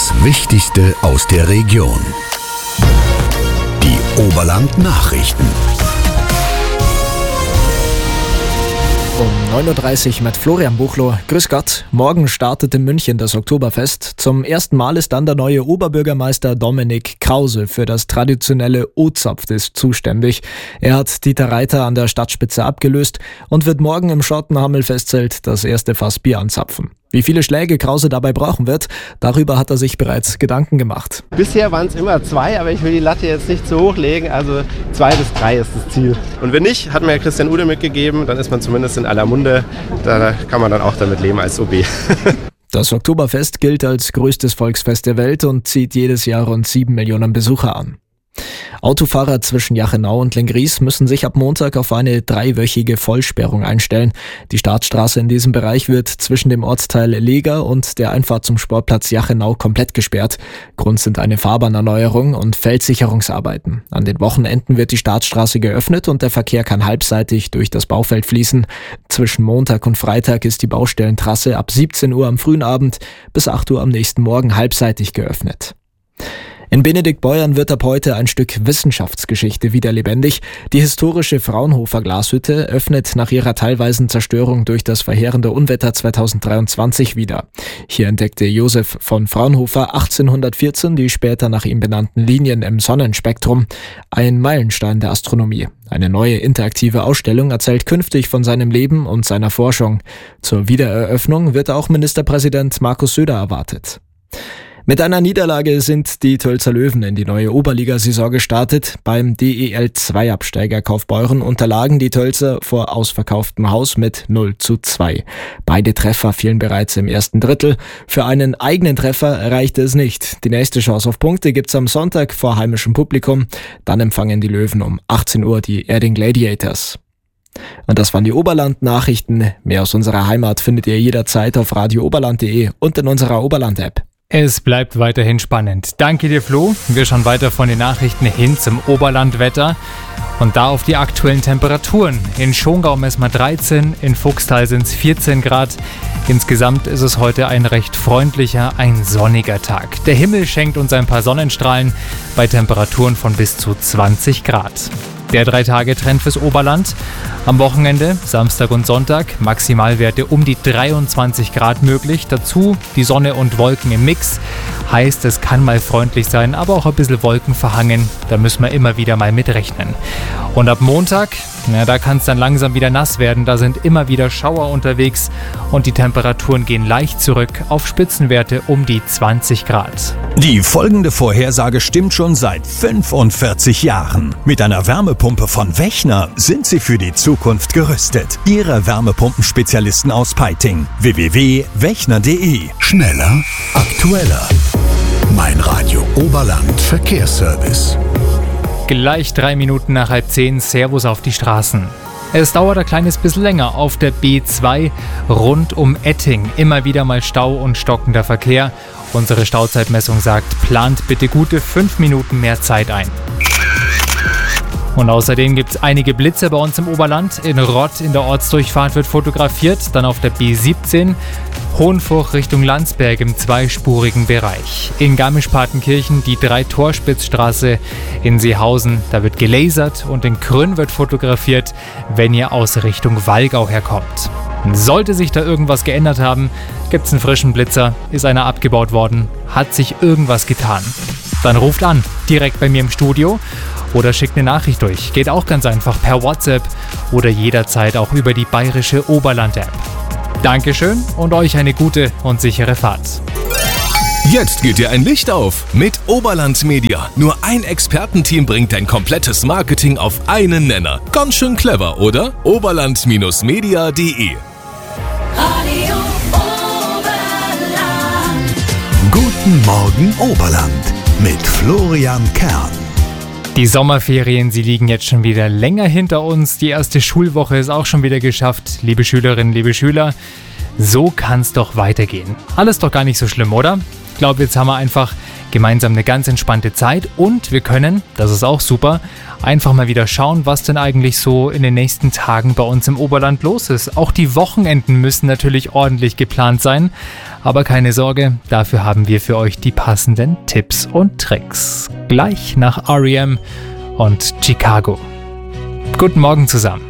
Das Wichtigste aus der Region. Die Oberland-Nachrichten. Um 9.30 Uhr mit Florian Buchloh. Grüß Gott. Morgen startet in München das Oktoberfest. Zum ersten Mal ist dann der neue Oberbürgermeister Dominik Krause für das traditionelle O-Zapftes zuständig. Er hat Dieter Reiter an der Stadtspitze abgelöst und wird morgen im Schottenhammel-Festzelt das erste Fass Bier anzapfen. Wie viele Schläge Krause dabei brauchen wird, darüber hat er sich bereits Gedanken gemacht. Bisher waren es immer 2, aber ich will die Latte jetzt nicht zu hoch legen, also 2 bis 3 ist das Ziel. Und wenn nicht, hat mir Christian Ude mitgegeben, dann ist man zumindest in aller Munde, da kann man dann auch damit leben als OB. Das Oktoberfest gilt als größtes Volksfest der Welt und zieht jedes Jahr rund 7 Millionen Besucher an. Autofahrer zwischen Jachenau und Lenggries müssen sich ab Montag auf eine 3-wöchige Vollsperrung einstellen. Die Startstraße in diesem Bereich wird zwischen dem Ortsteil Leger und der Einfahrt zum Sportplatz Jachenau komplett gesperrt. Grund sind eine Fahrbahnerneuerung und Feldsicherungsarbeiten. An den Wochenenden wird die Startstraße geöffnet und der Verkehr kann halbseitig durch das Baufeld fließen. Zwischen Montag und Freitag ist die Baustellentrasse ab 17 Uhr am frühen Abend bis 8 Uhr am nächsten Morgen halbseitig geöffnet. In Benediktbeuern wird ab heute ein Stück Wissenschaftsgeschichte wieder lebendig. Die historische Fraunhofer Glashütte öffnet nach ihrer teilweisen Zerstörung durch das verheerende Unwetter 2023 wieder. Hier entdeckte Josef von Fraunhofer 1814 die später nach ihm benannten Linien im Sonnenspektrum. Ein Meilenstein der Astronomie. Eine neue interaktive Ausstellung erzählt künftig von seinem Leben und seiner Forschung. Zur Wiedereröffnung wird auch Ministerpräsident Markus Söder erwartet. Mit einer Niederlage sind die Tölzer Löwen in die neue Oberligasaison gestartet. Beim DEL-2-Absteiger Kaufbeuren unterlagen die Tölzer vor ausverkauftem Haus mit 0:2. Beide Treffer fielen bereits im ersten Drittel. Für einen eigenen Treffer reichte es nicht. Die nächste Chance auf Punkte gibt's am Sonntag vor heimischem Publikum. Dann empfangen die Löwen um 18 Uhr die Erding Gladiators. Und das waren die Oberland-Nachrichten. Mehr aus unserer Heimat findet ihr jederzeit auf radiooberland.de und in unserer Oberland-App. Es bleibt weiterhin spannend. Danke dir, Flo. Wir schauen weiter von den Nachrichten hin zum Oberlandwetter und da auf die aktuellen Temperaturen. In Schongau messen wir 13, in Fuchstal sind es 14 Grad. Insgesamt ist es heute ein recht freundlicher, ein sonniger Tag. Der Himmel schenkt uns ein paar Sonnenstrahlen bei Temperaturen von bis zu 20 Grad. Der 3-Tage-Trend fürs Oberland. Am Wochenende, Samstag und Sonntag, Maximalwerte um die 23 Grad möglich. Dazu die Sonne und Wolken im Mix. Heißt, es kann mal freundlich sein, aber auch ein bisschen wolkenverhangen. Da müssen wir immer wieder mal mit rechnen. Und ab Montag, da kann es dann langsam wieder nass werden. Da sind immer wieder Schauer unterwegs und die Temperaturen gehen leicht zurück auf Spitzenwerte um die 20 Grad. Die folgende Vorhersage stimmt schon seit 45 Jahren. Mit einer Wärmepumpe von Wechner sind Sie für die Zukunft gerüstet. Ihre Wärmepumpenspezialisten aus Peiting. www.wechner.de. Schneller, aktueller. Mein Radio Oberland Verkehrsservice. Gleich 3 Minuten nach 9:30, Servus auf die Straßen. Es dauert ein kleines bisschen länger auf der B2 rund um Etting. Immer wieder mal Stau und stockender Verkehr. Unsere Stauzeitmessung sagt, plant bitte gute 5 Minuten mehr Zeit ein. Und außerdem gibt es einige Blitze bei uns im Oberland. In Rott in der Ortsdurchfahrt wird fotografiert, dann auf der B17 Hohenfuch Richtung Landsberg im zweispurigen Bereich. In Garmisch-Partenkirchen die 3-Torspitzstraße in Seehausen, da wird gelasert und in Krönn wird fotografiert, wenn ihr aus Richtung Wallgau herkommt. Sollte sich da irgendwas geändert haben, gibt es einen frischen Blitzer, ist einer abgebaut worden, hat sich irgendwas getan. Dann ruft an, direkt bei mir im Studio oder schickt eine Nachricht durch. Geht auch ganz einfach per WhatsApp oder jederzeit auch über die bayerische Oberland-App. Dankeschön und euch eine gute und sichere Fahrt. Jetzt geht dir ein Licht auf mit Oberland Media. Nur ein Expertenteam bringt dein komplettes Marketing auf einen Nenner. Ganz schön clever, oder? Oberland-media.de. Radio Oberland. Guten Morgen Oberland mit Florian Kern. Die Sommerferien, sie liegen jetzt schon wieder länger hinter uns. Die erste Schulwoche ist auch schon wieder geschafft. Liebe Schülerinnen, liebe Schüler, so kann's doch weitergehen. Alles doch gar nicht so schlimm, oder? Ich glaube, jetzt haben wir einfach gemeinsam eine ganz entspannte Zeit und wir können, das ist auch super, einfach mal wieder schauen, was denn eigentlich so in den nächsten Tagen bei uns im Oberland los ist. Auch die Wochenenden müssen natürlich ordentlich geplant sein, aber keine Sorge, dafür haben wir für euch die passenden Tipps und Tricks. Gleich nach R.E.M. und Chicago. Guten Morgen zusammen.